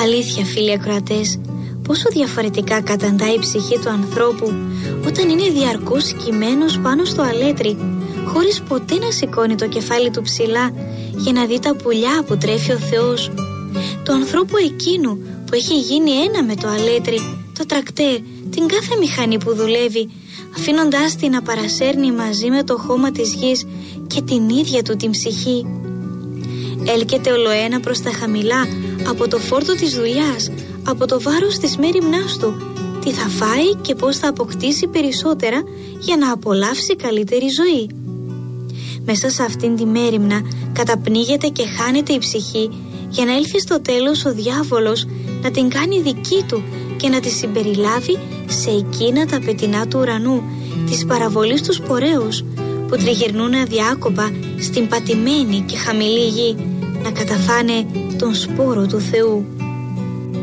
Αλήθεια, φίλοι ακροατές, πόσο διαφορετικά καταντά η ψυχή του ανθρώπου όταν είναι διαρκώς κειμένος πάνω στο αλέτρι, χωρίς ποτέ να σηκώνει το κεφάλι του ψηλά για να δει τα πουλιά που τρέφει ο Θεός. Το ανθρώπου εκείνου που έχει γίνει ένα με το αλέτρι, το τρακτέρ, την κάθε μηχανή που δουλεύει, αφήνοντάς την να παρασέρνει μαζί με το χώμα της γης και την ίδια του την ψυχή. Έλκεται ολοένα προς τα χαμηλά από το φόρτο της δουλειάς, από το βάρος της μέριμνάς του, τι θα φάει και πώς θα αποκτήσει περισσότερα για να απολαύσει καλύτερη ζωή. Μέσα σε αυτήν τη μέριμνα καταπνίγεται και χάνεται η ψυχή για να έλθει στο τέλος ο διάβολος να την κάνει δική του και να τη συμπεριλάβει σε εκείνα τα πετεινά του ουρανού, της παραβολής του σπορέως που τριγυρνούν αδιάκοπα στην πατημένη και χαμηλή γη να καταφάνε τον σπόρο του Θεού.